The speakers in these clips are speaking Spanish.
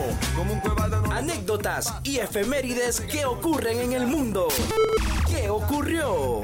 Anécdotas y efemérides que ocurren en el mundo. ¿Qué ocurrió?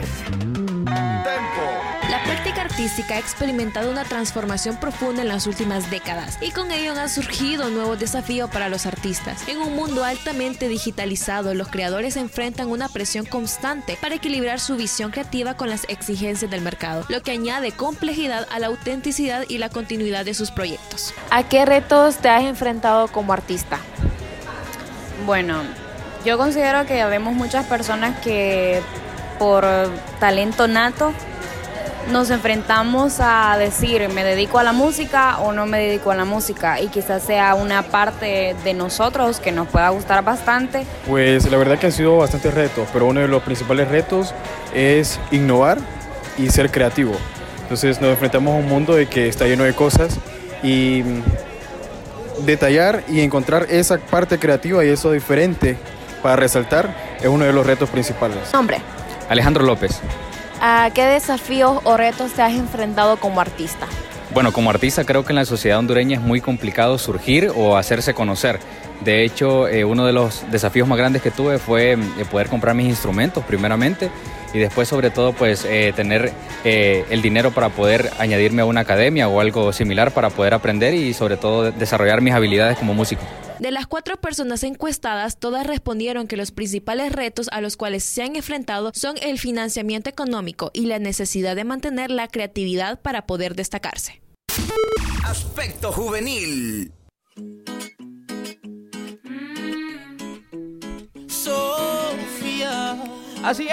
La práctica artística ha experimentado una transformación profunda en las últimas décadas y con ello han surgido nuevos desafíos para los artistas. En un mundo altamente digitalizado, los creadores enfrentan una presión constante para equilibrar su visión creativa con las exigencias del mercado, lo que añade complejidad a la autenticidad y la continuidad de sus proyectos. ¿A qué retos te has enfrentado como artista? Bueno, yo considero que habemos muchas personas que por talento nato nos enfrentamos a decir, ¿me dedico a la música o no me dedico a la música? Y quizás sea una parte de nosotros que nos pueda gustar bastante. Pues la verdad que han sido bastantes retos, pero uno de los principales retos es innovar y ser creativo. Entonces nos enfrentamos a un mundo de que está lleno de cosas y detallar y encontrar esa parte creativa y eso diferente para resaltar es uno de los retos principales. Nombre. Alejandro López. ¿A qué desafíos o retos te has enfrentado como artista? Bueno, como artista creo que en la sociedad hondureña es muy complicado surgir o hacerse conocer. De hecho, uno de los desafíos más grandes que tuve fue poder comprar mis instrumentos primeramente y después sobre todo pues tener el dinero para poder añadirme a una academia o algo similar para poder aprender y sobre todo desarrollar mis habilidades como músico. De las 4 personas encuestadas, todas respondieron que los principales retos a los cuales se han enfrentado son el financiamiento económico y la necesidad de mantener la creatividad para poder destacarse. Aspecto juvenil. Sofía. Así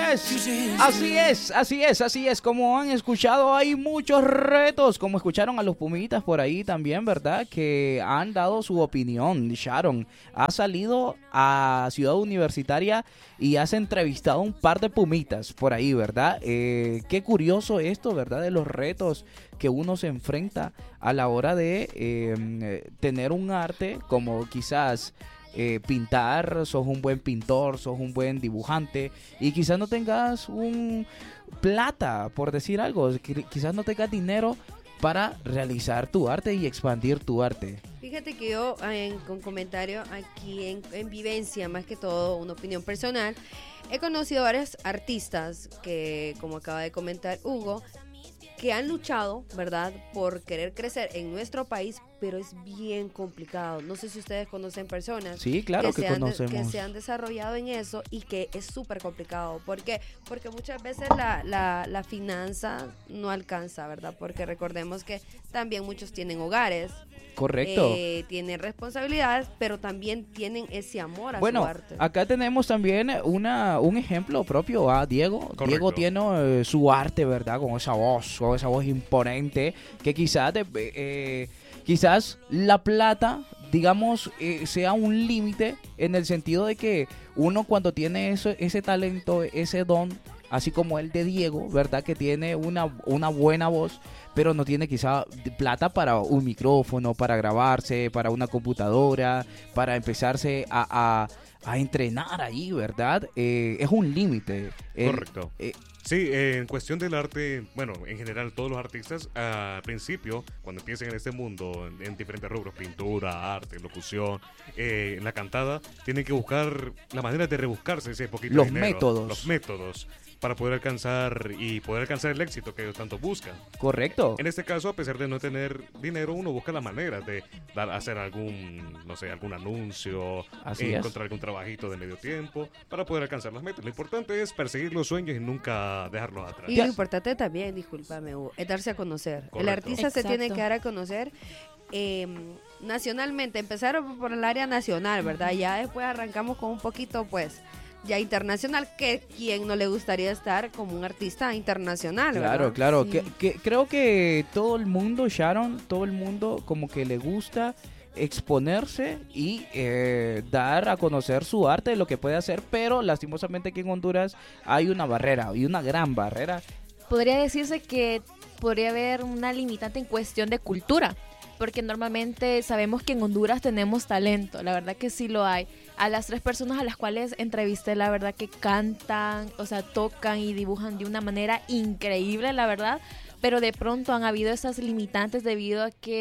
es, como han escuchado hay muchos retos, como escucharon a los Pumitas por ahí también, ¿verdad? Que han dado su opinión. Sharon ha salido a Ciudad Universitaria y has entrevistado un par de Pumitas por ahí, ¿verdad? Qué curioso esto, ¿verdad? De los retos que uno se enfrenta a la hora de tener un arte como quizás... pintar, sos un buen pintor, sos un buen dibujante y quizás no tengas un plata, por decir algo, quizás no tengas dinero para realizar tu arte y expandir tu arte. Fíjate que yo, con comentario aquí en vivencia, más que todo una opinión personal, he conocido varios artistas que, como acaba de comentar Hugo, que han luchado, ¿verdad?, por querer crecer en nuestro país, pero es bien complicado. No sé si ustedes conocen personas sí, claro que conocemos. Que se han desarrollado en eso y que es súper complicado. ¿Por qué? Porque muchas veces la finanza no alcanza, ¿verdad? Porque recordemos que también muchos tienen hogares. Correcto. Tienen responsabilidades, pero también tienen ese amor a su arte. Bueno, acá tenemos también un ejemplo propio a Diego. Correcto. Diego tiene su arte, ¿verdad? Con esa voz imponente, que quizás la plata, digamos, sea un límite en el sentido de que uno cuando tiene ese talento, ese don, así como el de Diego, ¿verdad? Que tiene una buena voz, pero no tiene quizá plata para un micrófono, para grabarse, para una computadora, para empezarse a entrenar ahí, ¿verdad? Es un límite. Correcto. Sí, en cuestión del arte, bueno, en general todos los artistas al principio, cuando empiezan en este mundo, en diferentes rubros, pintura, arte, locución, la cantada, tienen que buscar la manera de rebuscarse ese poquito los dinero. Los métodos para poder alcanzar el éxito que ellos tanto buscan. Correcto. En este caso, a pesar de no tener dinero, uno busca la manera de hacer algún anuncio, encontrar algún trabajito de medio tiempo para poder alcanzar las metas. Lo importante es perseguir los sueños y nunca dejarlos atrás. Y lo importante también, discúlpame, Hugo, es darse a conocer. Correcto. El artista se tiene que dar a conocer nacionalmente, empezar por el área nacional, ¿verdad? Ya después arrancamos con un poquito, pues, ya internacional, que quien no le gustaría estar como un artista internacional, ¿verdad? Claro, sí. que creo que todo el mundo, Sharon, todo el mundo como que le gusta exponerse y dar a conocer su arte, lo que puede hacer, pero lastimosamente aquí en Honduras hay una barrera, y una gran barrera. Podría decirse que podría haber una limitante en cuestión de cultura, porque normalmente sabemos que en Honduras tenemos talento, la verdad que sí lo hay. A las 3 personas a las cuales entrevisté, la verdad que cantan, o sea, tocan y dibujan de una manera increíble, la verdad, pero de pronto han habido esas limitantes debido a que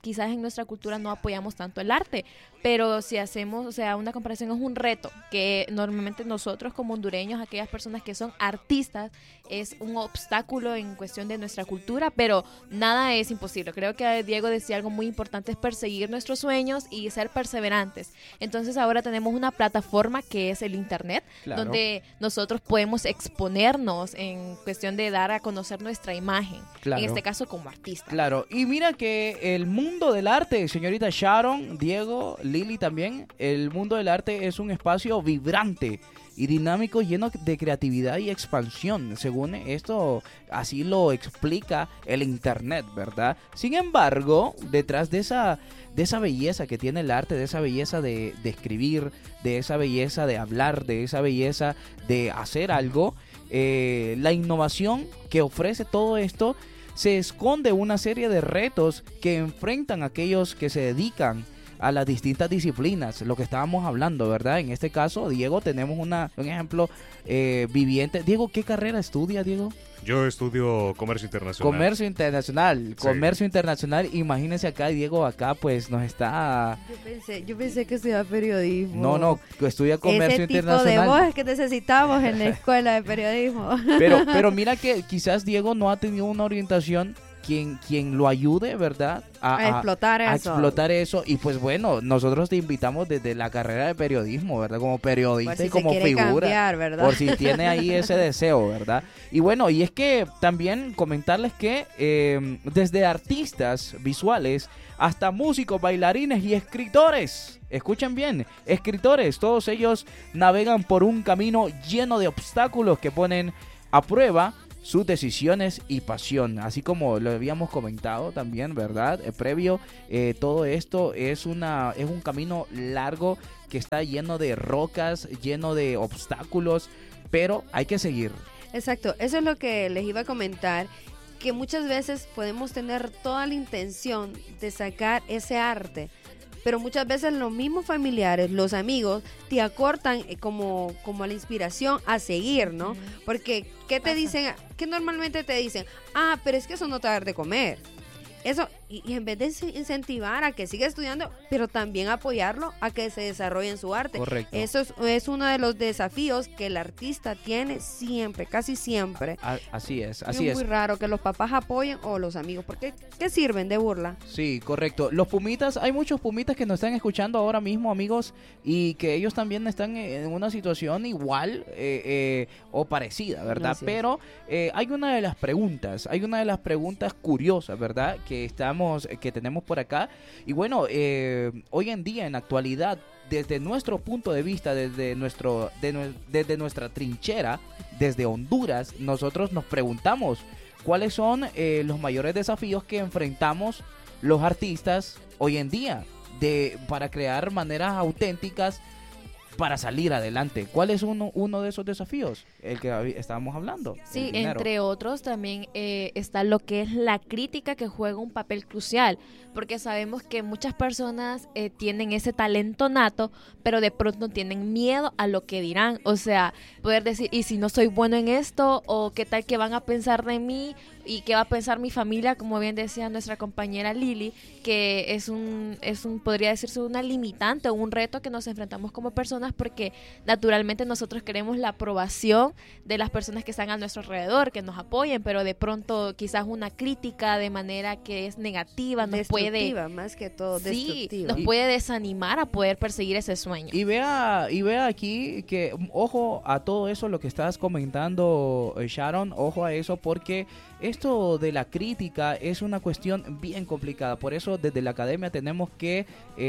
quizás en nuestra cultura no apoyamos tanto el arte, pero si hacemos, o sea, una comparación es un reto que normalmente nosotros como hondureños, aquellas personas que son artistas, es un obstáculo en cuestión de nuestra cultura, pero nada es imposible. Creo que Diego decía algo muy importante, es perseguir nuestros sueños y ser perseverantes. Entonces ahora tenemos una plataforma que es el internet, Claro. donde nosotros podemos exponernos en cuestión de dar a conocer nuestra imagen, Claro. en este caso como artista. Claro, y mira que el mundo del arte, señorita Sharon, Diego, Lili también, el mundo del arte es un espacio vibrante y dinámico, lleno de creatividad y expansión, según esto, así lo explica el internet, ¿verdad? Sin embargo, detrás de esa belleza que tiene el arte, de esa belleza de escribir, de esa belleza de hablar, de esa belleza de hacer algo, la innovación que ofrece todo esto, se esconde una serie de retos que enfrentan a aquellos que se dedican a las distintas disciplinas, lo que estábamos hablando, ¿verdad? En este caso, Diego, tenemos un ejemplo viviente. Diego, ¿qué carrera estudia, Diego? Yo estudio comercio internacional. Comercio internacional. Imagínense acá, Diego, acá pues nos está... Yo pensé que estudiaba periodismo. No, estudia comercio Ese tipo internacional. de voz que necesitamos en la escuela de periodismo. Pero mira que quizás Diego no ha tenido una orientación quien lo ayude, ¿verdad? A explotar eso. A explotar eso. Y pues bueno, nosotros te invitamos desde la carrera de periodismo, ¿verdad? Como periodista Por si y como se quiere figura. cambiar, ¿verdad? Por si tiene ahí ese deseo, ¿verdad? Y bueno, y es que también comentarles que desde artistas visuales hasta músicos, bailarines y escritores, escuchen bien, escritores, todos ellos navegan por un camino lleno de obstáculos que ponen a prueba sus decisiones y pasión, así como lo habíamos comentado también, ¿verdad? Previo, todo esto es un camino largo que está lleno de rocas, lleno de obstáculos, pero hay que seguir. Exacto, eso es lo que les iba a comentar, que muchas veces podemos tener toda la intención de sacar ese arte, pero muchas veces los mismos familiares, los amigos, te acortan como la inspiración a seguir, ¿no? Porque, ¿qué te dicen? ¿Qué normalmente te dicen? Ah, pero es que eso no te va a dar de comer. Eso, y en vez de incentivar a que siga estudiando, pero también apoyarlo a que se desarrolle en su arte. Correcto. Eso es uno de los desafíos que el artista tiene siempre, casi siempre. Así es. Es muy raro que los papás apoyen o los amigos, porque ¿qué sirven de burla? Sí, correcto. Los pumitas, hay muchos pumitas que nos están escuchando ahora mismo, amigos, y que ellos también están en una situación igual o parecida, ¿verdad? Así es. Pero hay una de las preguntas curiosas, ¿verdad? Que tenemos por acá. Y bueno, hoy en día, en la actualidad, desde nuestro punto de vista, desde nuestra trinchera, desde Honduras, nosotros nos preguntamos cuáles son los mayores desafíos que enfrentamos los artistas hoy en día para crear maneras auténticas para salir adelante. ¿Cuál es uno de esos desafíos? El que estábamos hablando. Sí, el dinero. entre otros también está lo que es la crítica, que juega un papel crucial, porque sabemos que muchas personas tienen ese talento nato, pero de pronto tienen miedo a lo que dirán, o sea, poder decir, ¿y si no soy bueno en esto? ¿O qué tal que van a pensar de mí? ¿Y qué va a pensar mi familia? Como bien decía nuestra compañera Lili, que es un podría decirse una limitante o un reto que nos enfrentamos como personas, porque naturalmente nosotros queremos la aprobación de las personas que están a nuestro alrededor, que nos apoyen, pero de pronto quizás una crítica de manera que es negativa nos puede, más que todo, sí, destructiva. nos puede desanimar a poder perseguir ese sueño. Y vea aquí que ojo a todo eso, lo que estás comentando, Sharon, ojo a eso, porque esto de la crítica es una cuestión bien complicada. Por eso desde la academia tenemos que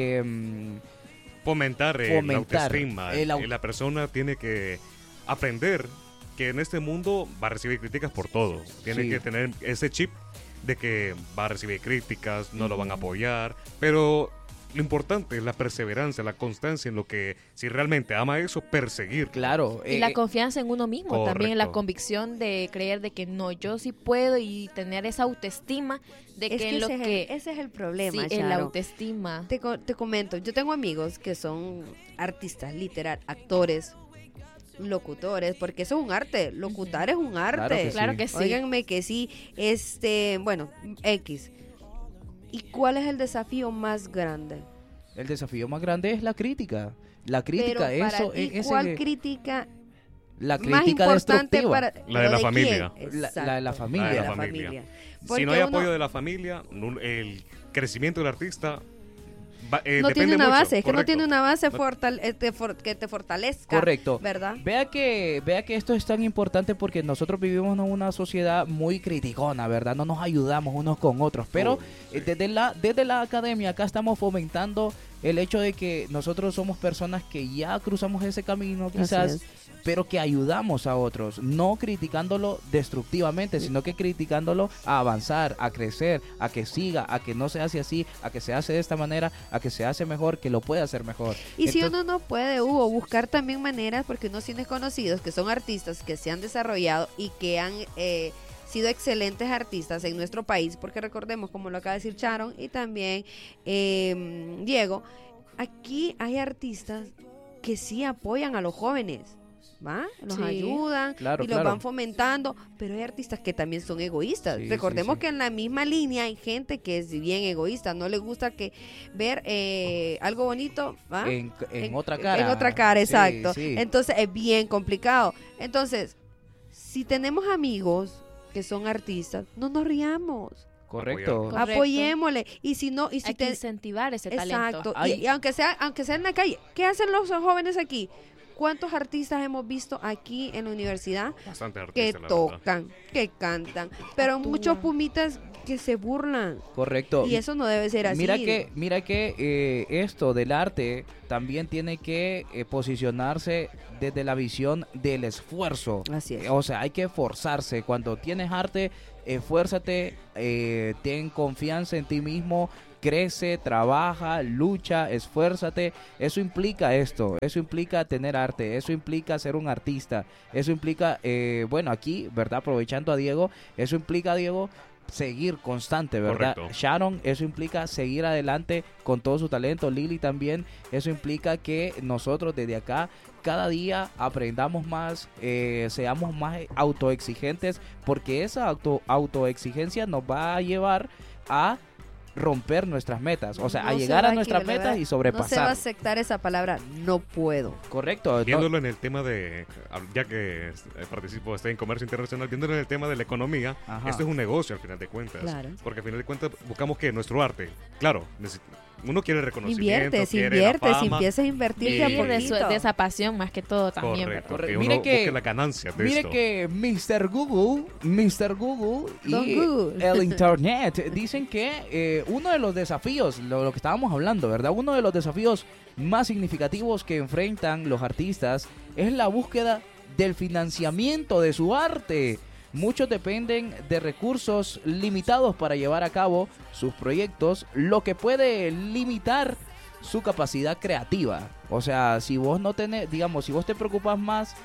fomentar la autoestima. el La persona tiene que aprender que en este mundo va a recibir críticas por todo. Tiene que tener ese chip de que va a recibir críticas, no lo van a apoyar, pero lo importante es la perseverancia, la constancia en lo que, si realmente ama eso, perseguir. Claro. Y la confianza en uno mismo, correcto. también la convicción de creer de que no, yo sí puedo, y tener esa autoestima de que en lo que... ese es el problema, Sí, el Sharon. autoestima. Te comento, yo tengo amigos que son artistas, literal, actores, locutores, porque eso es un arte, locutar es un arte. Claro que sí. Óiganme que sí, bueno, X. ¿Y cuál es el desafío más grande? El desafío más grande es la crítica. La crítica, Pero para eso ti, es ¿cuál crítica la más crítica importante destructiva. para La de la familia. La de la familia. La de La la familia. familia. Si Porque no hay uno apoyo de la familia, el crecimiento del artista no depende tiene una mucho, base, es que no correcto. tiene una base que te fortalezca. Correcto. ¿Verdad? Vea que esto es tan importante porque nosotros vivimos en una sociedad muy criticona, ¿verdad? No nos ayudamos unos con otros, pero Sí. desde la academia acá estamos fomentando el hecho de que nosotros somos personas que ya cruzamos ese camino Así quizás, es. pero que ayudamos a otros, no criticándolo destructivamente, sino que criticándolo a avanzar, a crecer, a que siga, a que no se hace así, a que se hace de esta manera, a que se hace mejor, que lo puede hacer mejor. Y si Entonces, uno no puede, Hugo, buscar también maneras, porque uno tiene conocidos que son artistas que se han desarrollado y que han sido excelentes artistas en nuestro país, porque recordemos, como lo acaba de decir Sharon y también Diego, aquí hay artistas que sí apoyan a los jóvenes. ¿Va? Los Sí. ayudan Claro, y los claro. van fomentando, pero hay artistas que también son egoístas. Sí, Recordemos sí, sí. que en la misma línea hay gente que es bien egoísta, no le gusta que ver algo bonito, ¿va? en otra cara. En otra cara, Sí, exacto. sí. Entonces es bien complicado. Entonces, si tenemos amigos que son artistas, no nos riamos. Correcto. Correcto. Apoyémosle. Y si no, y si Hay que incentivar ese talento. exacto. Ay. Y aunque sea en la calle, ¿qué hacen los jóvenes aquí? ¿Cuántos artistas hemos visto aquí en la universidad Bastante que artista, la verdad. tocan, que cantan, pero Actúan. muchos pumitas que se burlan? Correcto. Y eso no debe ser así. Mira que esto del arte también tiene que posicionarse desde la visión del esfuerzo. Así es. O sea, hay que esforzarse. Cuando tienes arte, esfuérzate, ten confianza en ti mismo, crece, trabaja, lucha, esfuérzate. Eso implica esto, eso implica tener arte, eso implica ser un artista, eso implica, bueno, aquí, ¿verdad? Aprovechando a Diego, eso implica, Diego, seguir constante, ¿verdad? Correcto. Sharon, eso implica seguir adelante con todo su talento. Lili también, eso implica que nosotros desde acá cada día aprendamos más, seamos más autoexigentes, porque esa autoexigencia nos va a llevar a romper nuestras metas, o sea, No a se llegar va a nuestras equilibrar. metas y No se va a sobrepasar. aceptar esa palabra, no puedo. Correcto. Viéndolo en el tema de, ya que participo en comercio internacional, viéndolo en el tema de la economía, Ajá. esto es un negocio al final de cuentas. Claro. Porque al final de cuentas buscamos que nuestro arte, claro, uno quiere reconocimiento, Inviertes, quiere la fama, empiezas a invertir y- de a Vivir de, poquito. de esa pasión más que todo también. Correcto, ¿verdad? que Mire uno que- busque la ganancia de Mire esto. que Mr. Google Don y Google. el Internet dicen que uno de los desafíos, lo que estábamos hablando, ¿verdad? Uno de los desafíos más significativos que enfrentan los artistas es la búsqueda del financiamiento de su arte. Muchos dependen de recursos limitados para llevar a cabo sus proyectos, lo que puede limitar su capacidad creativa. O sea, si vos no tenés, digamos, si vos te preocupas más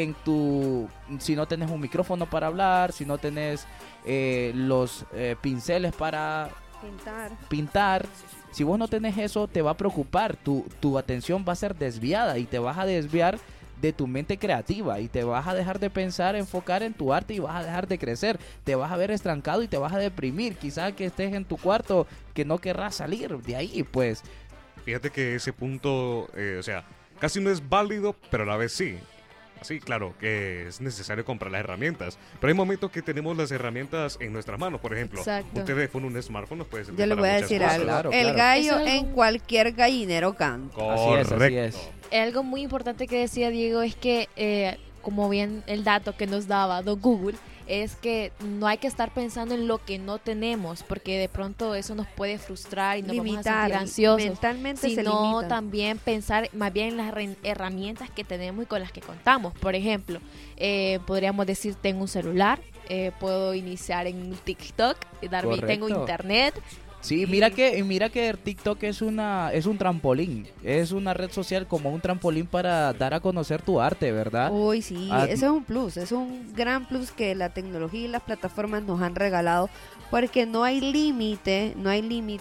si no tenés un micrófono para hablar, si no tenés los pinceles para pintar, si vos no tenés eso, te va a preocupar, tu atención va a ser desviada y te vas a desviar de tu mente creativa y te vas a dejar de pensar, enfocar en tu arte y vas a dejar de crecer, te vas a ver estrancado y te vas a deprimir, quizás que estés en tu cuarto que no querrás salir de ahí, pues. Fíjate que ese punto, o sea, casi no es válido, pero a la vez sí. Sí, claro, que es necesario comprar las herramientas. Pero hay momentos que tenemos las herramientas en nuestras manos. Por ejemplo, Exacto. un teléfono, un smartphone nos puede servir Yo le para voy a muchas decir cosas. algo. Claro, El claro. gallo Eso es en cualquier gallinero canta. Correcto. Así es. Algo muy importante que decía Diego es que, como bien el dato que nos daba Don Google, es que no hay que estar pensando en lo que no tenemos, porque de pronto eso nos puede frustrar y nos vamos a Limitar, sentir ansiosos. mentalmente se Sino limitan. también pensar más bien en las herramientas que tenemos y con las que contamos. Por ejemplo, podríamos decir, tengo un celular, puedo iniciar en un TikTok, tengo Correcto. internet. Sí, mira que TikTok es un trampolín, es una red social como un trampolín para dar a conocer tu arte, ¿verdad? Uy, sí, Ah, eso es un plus, es un gran plus que la tecnología y las plataformas nos han regalado, porque no hay límite, no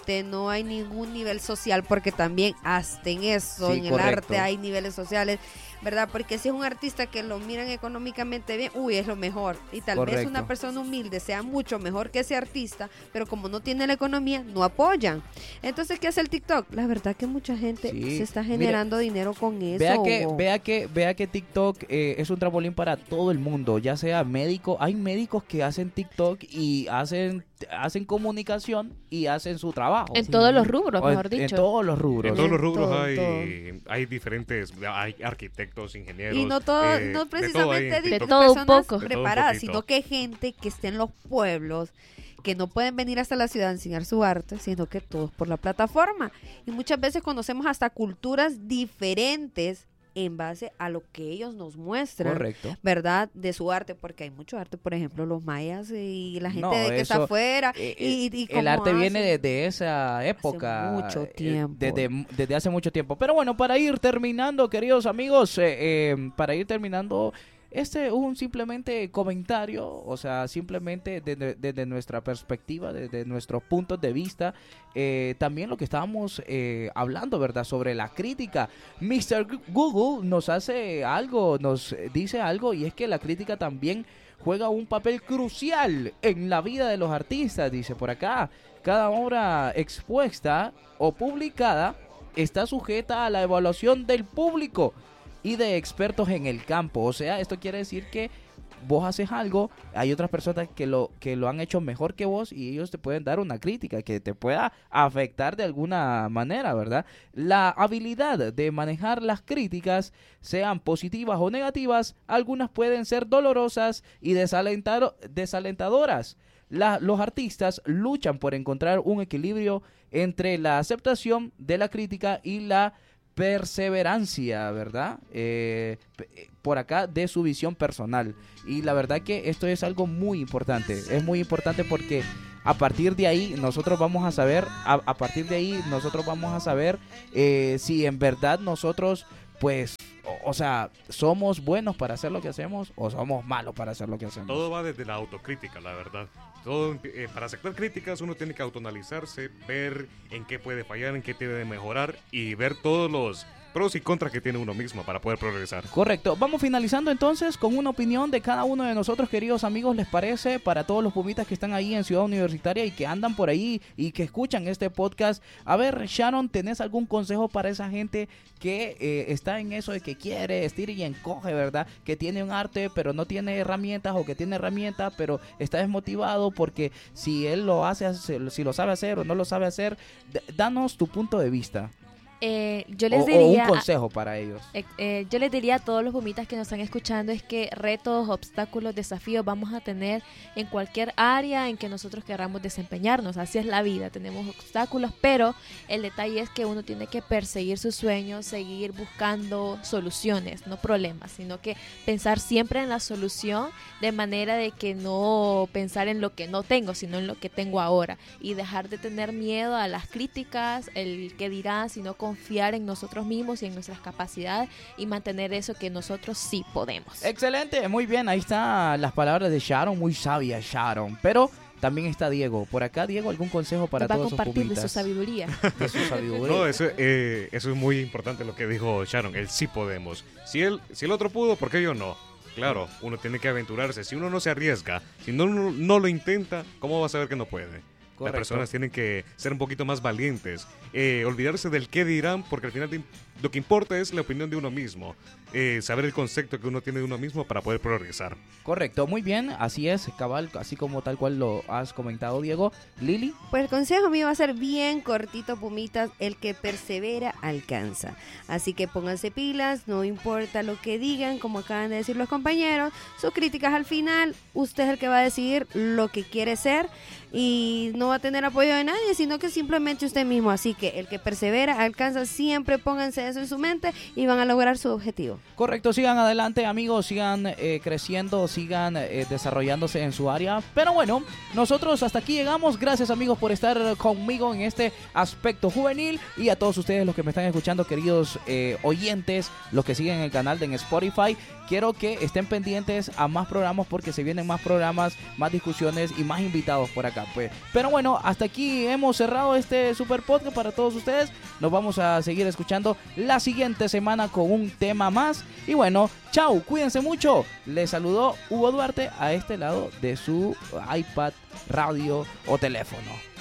hay ningún nivel social, porque también hasta en eso, Sí, en correcto. el arte hay niveles sociales, ¿verdad? Porque si es un artista que lo miran económicamente bien, es lo mejor. Y tal vez Correcto. una persona humilde sea mucho mejor que ese artista, pero como no tiene la economía, no apoyan. Entonces, ¿qué hace el TikTok? La verdad que mucha gente Sí. se está Mire, generando dinero con eso. Hugo. Vea que TikTok es un trampolín para todo el mundo, ya sea médico. Hay médicos que hacen TikTok y hacen comunicación y hacen su trabajo. En todos los rubros, O mejor en dicho. todos los rubros. En todos los rubros Todo, hay diferentes, hay arquitectos, ingenieros. Y no todo, de no todo hay precisamente en de TikTok. todo un personas poco. De todo un preparadas, poquito. sino que gente que esté en los pueblos, que no pueden venir hasta la ciudad a enseñar su arte, sino que todos por la plataforma. Y muchas veces conocemos hasta culturas diferentes en base a lo que ellos nos muestran, Correcto. ¿verdad? De su arte, porque hay mucho arte, por ejemplo, los mayas y la gente No, que está eso, afuera. Y el cómo arte viene hacen. desde esa época. mucho tiempo. Desde hace mucho tiempo. Pero bueno, para ir terminando, queridos amigos, para ir terminando, este es un simplemente comentario, o sea, simplemente desde nuestra perspectiva, desde nuestros puntos de vista, también lo que estábamos hablando, ¿verdad? Sobre la crítica. Mr. Google nos hace algo, nos dice algo, y es que la crítica también juega un papel crucial en la vida de los artistas, dice por acá. Cada obra expuesta o publicada está sujeta a la evaluación del público y de expertos en el campo. O sea, esto quiere decir que vos haces algo, hay otras personas que lo han hecho mejor que vos y ellos te pueden dar una crítica que te pueda afectar de alguna manera, ¿verdad? La habilidad de manejar las críticas, sean positivas o negativas, algunas pueden ser dolorosas y desalentadoras. Los artistas luchan por encontrar un equilibrio entre la aceptación de la crítica y la perseverancia, ¿verdad? Por acá de su visión personal. Y la verdad que esto es algo muy importante. Es muy importante porque a partir de ahí nosotros vamos a saber, si en verdad nosotros, pues, o sea, somos buenos para hacer lo que hacemos o somos malos para hacer lo que hacemos. Todo va desde la autocrítica, la verdad. Todo, para aceptar críticas uno tiene que autoanalizarse, ver en qué puede fallar, en qué tiene de mejorar y ver todos los pros y contras que tiene uno mismo para poder progresar. Correcto. Vamos finalizando entonces con una opinión de cada uno de nosotros, queridos amigos, ¿les parece? Para todos los pumitas que están ahí en Ciudad Universitaria y que andan por ahí y que escuchan este podcast. A ver, Sharon, ¿tenés algún consejo para esa gente que está en eso de que quiere estira y encoge, ¿verdad? Que tiene un arte pero no tiene herramientas, o que tiene herramientas pero está desmotivado porque si él lo hace, si lo sabe hacer o no lo sabe hacer? Danos tu punto de vista. Yo les o diría, un consejo para ellos. yo les diría a todos los pumitas que nos están escuchando es que retos, obstáculos, desafíos vamos a tener en cualquier área en que nosotros queramos desempeñarnos. Así es la vida, tenemos obstáculos, pero el detalle es que uno tiene que perseguir sus sueños, seguir buscando soluciones, no problemas, sino que pensar siempre en la solución, de manera de que no pensar en lo que no tengo, sino en lo que tengo ahora, y dejar de tener miedo a las críticas, el que dirán, sino confiar en nosotros mismos y en nuestras capacidades y mantener eso que nosotros sí podemos. Excelente, muy bien, ahí están las palabras de Sharon, muy sabia Sharon, pero también está Diego. Por acá, Diego, ¿algún consejo para Nos va a todos sus compartir de pumitas? su sabiduría. De su sabiduría. No, eso es muy importante lo que dijo Sharon, el sí podemos. Si el otro pudo, ¿por qué yo no? Claro, uno tiene que aventurarse. Si uno no se arriesga, si no lo intenta, ¿cómo va a saber que no puede? Correcto. Las personas tienen que ser un poquito más valientes, olvidarse del qué dirán, porque al final lo que importa es la opinión de uno mismo, saber el concepto que uno tiene de uno mismo para poder progresar. Correcto, muy bien, así es, cabal, así como tal cual lo has comentado, Diego. Lili. Pues el consejo mío va a ser bien cortito, pumitas. El que persevera alcanza. Así que pónganse pilas, no importa lo que digan, como acaban de decir los compañeros, sus críticas al final, usted es el que va a decidir lo que quiere ser y no va a tener apoyo de nadie, sino que simplemente usted mismo. Así que el que persevera alcanza, siempre pónganse pase eso en su mente y van a lograr su objetivo. Correcto, sigan adelante amigos, sigan creciendo, sigan desarrollándose en su área. Pero bueno, nosotros hasta aquí llegamos. Gracias amigos por estar conmigo en este aspecto juvenil y a todos ustedes los que me están escuchando, queridos oyentes, los que siguen el canal de en Spotify. Quiero que estén pendientes a más programas porque se vienen más programas, más discusiones y más invitados por acá, pues. Pero bueno, hasta aquí hemos cerrado este super podcast para todos ustedes. Nos vamos a seguir escuchando la siguiente semana con un tema más. Y bueno, chao, cuídense mucho. Les saludó Hugo Duarte a este lado de su iPad, radio o teléfono.